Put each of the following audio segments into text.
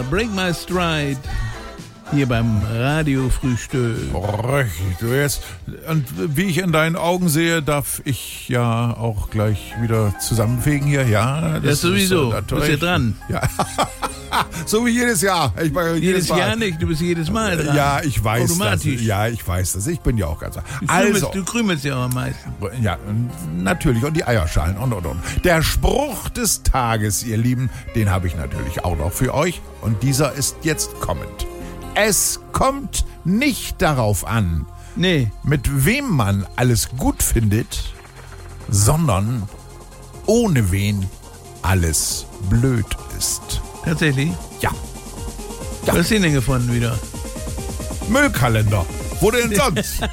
Break My Stride hier beim Radiofrühstück. Richtig, du jetzt. Und wie ich in deinen Augen sehe, darf ich ja auch gleich wieder zusammenfegen hier. Ja, das sowieso. Du bist ja dran. Ja. So wie jedes Jahr. Ich meine, jedes Jahr nicht, du bist jedes Mal dran. Ja, ich weiß automatisch. Das. Ja, ich weiß das. Ich bin ja auch ganz... Du krümelst ja auch am meisten. Ja, natürlich. Und die Eierschalen und. Der Spruch des Tages, ihr Lieben, den habe ich natürlich auch noch für euch. Und dieser ist jetzt kommend. Es kommt nicht darauf an, mit wem man alles gut findet, sondern ohne wen alles blöd ist. Tatsächlich? Ja. Was hast du denn gefunden wieder? Müllkalender. Wo denn sonst?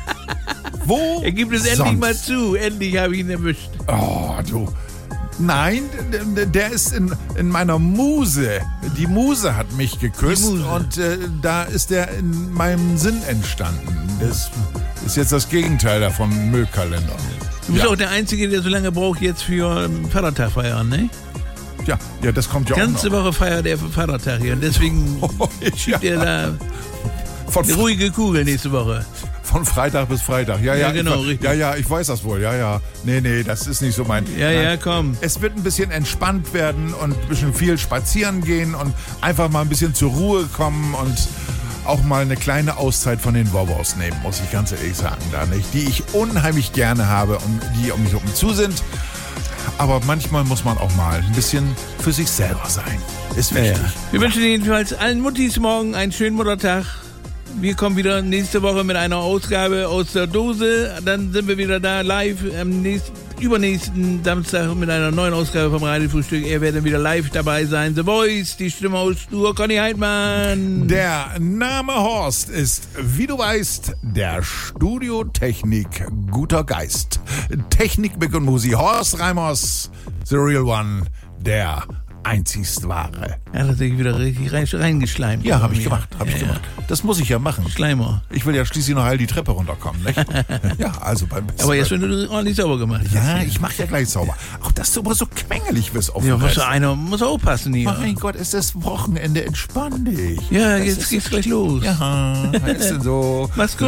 Wo? Er gibt es sonst? Endlich mal zu. Endlich habe ich ihn erwischt. Oh, du. Nein, der ist in meiner Muse. Die Muse hat mich geküsst und da ist der in meinem Sinn entstanden. Das ist jetzt das Gegenteil davon, Müllkalender. Du bist auch der Einzige, der so lange braucht jetzt für Vatertag feiern, ne? Ja, das kommt ja auch noch. Ganze Woche feiert er für Vatertag hier und deswegen schiebt er da eine ruhige Kugel nächste Woche. Von Freitag bis Freitag. Ja, genau, richtig. Ja, ich weiß das wohl. Ja. Nee, das ist nicht so mein... Ja, komm. Es wird ein bisschen entspannt werden und ein bisschen viel spazieren gehen und einfach mal ein bisschen zur Ruhe kommen und auch mal eine kleine Auszeit von den Wobos nehmen, muss ich ganz ehrlich sagen. Die ich unheimlich gerne habe und die um mich herum zu sind. Aber manchmal muss man auch mal ein bisschen für sich selber sein. Ist wichtig. Ja. Wir wünschen jedenfalls allen Muttis morgen einen schönen Muttertag. Wir kommen wieder nächste Woche mit einer Ausgabe aus der Dose. Dann sind wir wieder da live am übernächsten Samstag mit einer neuen Ausgabe vom Radiofrühstück. Ihr werdet wieder live dabei sein. The Voice, die Stimme aus Stur, Conny Heidmann. Der Name Horst ist, wie du weißt, der Studiotechnik guter Geist. Technik, Mick und Musi. Horst Reimers, the real one, der einzigst wahre. Er hat sich wieder richtig reingeschleimt. Ja, habe ich gemacht. Das muss ich ja machen. Schleimer. Ich will ja schließlich noch heil die Treppe runterkommen, nicht? Ja, also beim besten. Aber jetzt, wenn du ordentlich sauber gemacht hast. Ja, ich mache ja gleich sauber. Auch dass du immer so quengelig bist auf dem Rest. Einer muss aufpassen hier. Mein Gott, ist das Wochenende, entspann dich. Ja, jetzt geht's gleich los. Ja, was ist denn so? Mach's gut.